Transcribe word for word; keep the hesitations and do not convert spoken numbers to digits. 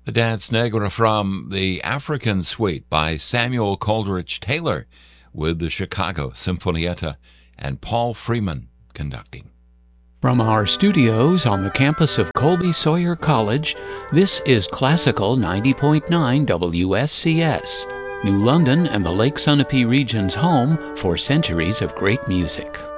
The Dance Negra from the African Suite by Samuel Coleridge Taylor with the Chicago Sinfonietta and Paul Freeman conducting. From our studios on the campus of Colby Sawyer College, this is Classical ninety point nine W S C S, New London and the Lake Sunapee region's home for centuries of great music.